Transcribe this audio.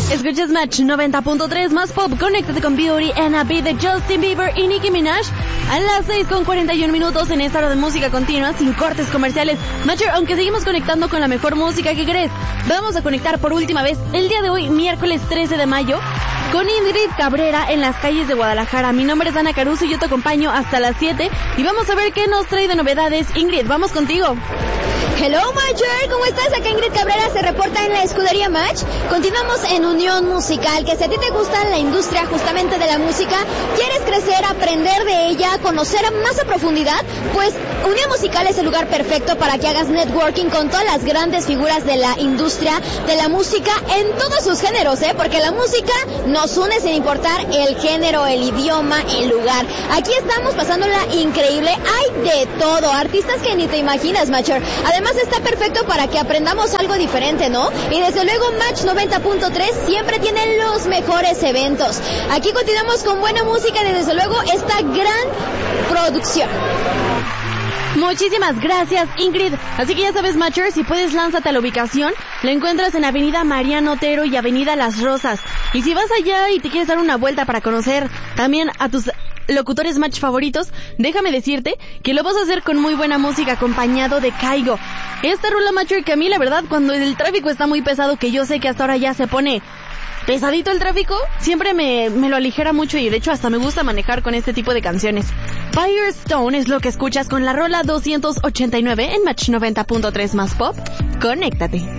Escuchas Match 90.3 más pop. Conéctate con Beauty and a Beat de Justin Bieber y Nicki Minaj a las 6:41 en esta hora de música continua sin cortes comerciales. Matcher, aunque seguimos conectando con la mejor música, ¿qué crees? Vamos a conectar por última vez el día de hoy, miércoles 13 de mayo, con Ingrid Cabrera en las calles de Guadalajara. Mi nombre es Ana Caruso y yo te acompaño hasta las 7 y vamos a ver qué nos trae de novedades. Ingrid, vamos contigo. Hello, Matcher, ¿cómo estás? Acá Ingrid Cabrera se reporta en la escudería Match. Continuamos en Unión Musical, que si a ti te gusta la industria justamente de la música, quieres crecer, aprender de ella, conocer más a profundidad, pues Unión Musical es el lugar perfecto para que hagas networking con todas las grandes figuras de la industria de la música en todos sus géneros, porque la música nos une sin importar el género, el idioma, el lugar. Aquí estamos pasándola increíble, hay de todo, artistas que ni te imaginas, Matcher. Además está perfecto para que aprendamos algo diferente, ¿no? Y desde luego Match 90.3 siempre tiene los mejores eventos. Aquí continuamos con buena música y desde luego esta gran producción. Muchísimas gracias, Ingrid. Así que ya sabes, Matcher, si puedes, lánzate a la ubicación. La encuentras en Avenida Mariano Otero y Avenida Las Rosas. Y si vas allá y te quieres dar una vuelta para conocer también a tus locutores Match favoritos, déjame decirte que lo vas a hacer con muy buena música acompañado de Caigo. Esta rola, Matcher, que a mí la verdad cuando el tráfico está muy pesado, que yo sé que hasta ahora ya se pone pesadito el tráfico, siempre me lo aligera mucho y de hecho hasta me gusta manejar con este tipo de canciones. Firestone es lo que escuchas con la rola 289 en Match 90.3 más pop. Conéctate.